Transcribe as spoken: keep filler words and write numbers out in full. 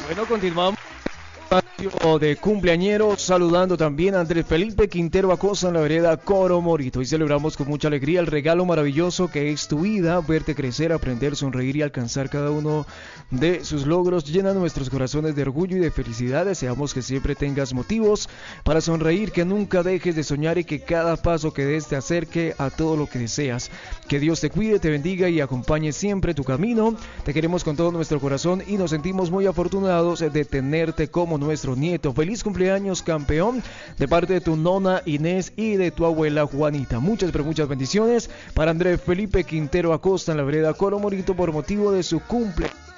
Bueno, continuamos de cumpleañeros, saludando también a Andrés Felipe Quintero Acosta en la vereda Coro Morito. Hoy celebramos con mucha alegría el regalo maravilloso que es tu vida, verte crecer, aprender, sonreír y alcanzar cada uno de sus logros. Llena nuestros corazones de orgullo y de felicidad. Deseamos que siempre tengas motivos para sonreír, que nunca dejes de soñar y que cada paso que des te acerque a todo lo que deseas. Que Dios te cuide, te bendiga y acompañe siempre tu camino. Te queremos con todo nuestro corazón y nos sentimos muy afortunados de tenerte como nuestro nieto. Feliz cumpleaños, campeón, de parte de tu nona Inés y de tu abuela Juanita. Muchas pero muchas bendiciones para Andrés Felipe Quintero Acosta en la vereda Coro Morito por motivo de su cumpleaños.